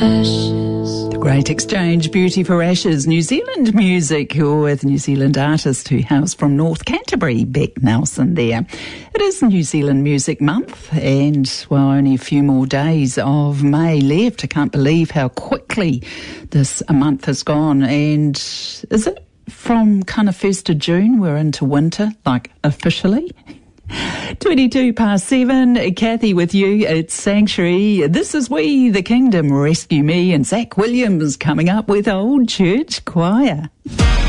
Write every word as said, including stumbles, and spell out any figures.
ashes. The Great Exchange, Beauty for Ashes, New Zealand music with New Zealand artist who hails from North Canterbury, Beck Nelson there. It is New Zealand Music Month and, well, only a few more days of May left. I can't believe how quickly this month has gone. And is it from kind of first of June we're into winter, like officially? twenty-two past seven, Kathy with you at Sanctuary. This is We the Kingdom, Rescue Me, and Zach Williams coming up with Old Church Choir.